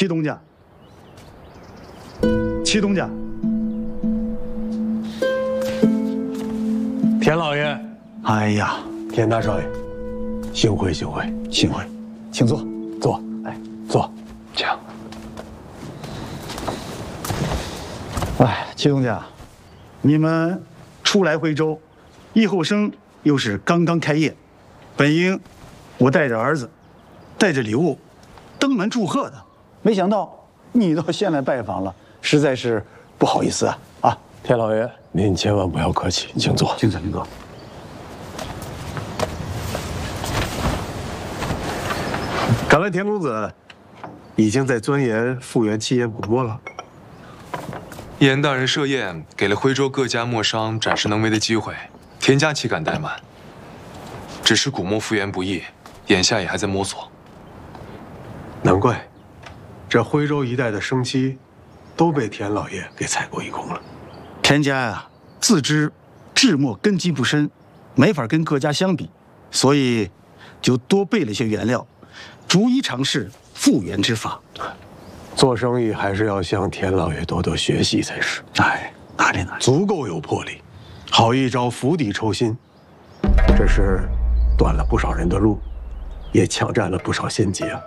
祁东家，祁东家， 田老爷， 哎呀， 田大少爷，幸会幸会幸会，请坐， 坐， 哎， 坐， 请。 哎，祁东家，你们初来徽州，一后生又是刚刚开业，本应我带着儿子，带着礼物，登门祝贺的，没想到你都先来拜访了，实在是不好意思啊！啊， 田老爷，您千万不要客气，请坐， 请坐，请坐。 敢问田公子，已经在钻研复原七言补墨了？ 一言大人设宴，给了徽州各家墨商展示能为的机会，田家岂敢怠慢？只是古墨复原不易，眼下也还在摸索。 难怪，这徽州一带的生漆，都被田老爷给采购一空了。 田家呀，自知制墨根基不深，没法跟各家相比，所以就多备了一些原料，逐一尝试复原之法。 做生意还是要向田老爷多多学习才是。 哎，哪里， 足够有魄力，好一招釜底抽薪。这是断了不少人的路，也抢占了不少先机啊。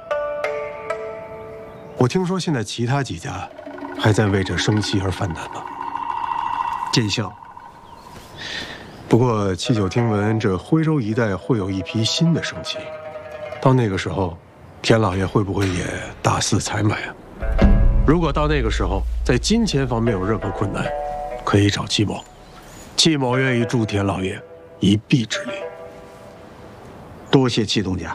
我听说现在其他几家还在为这生漆而犯难呢。 见笑。 不过七九听闻这徽州一带会有一批新的生漆，到那个时候，田老爷会不会也大肆采买啊？如果到那个时候在金钱方面有任何困难，可以找戚某，戚某愿意助田老爷一臂之力。 多谢祁东家。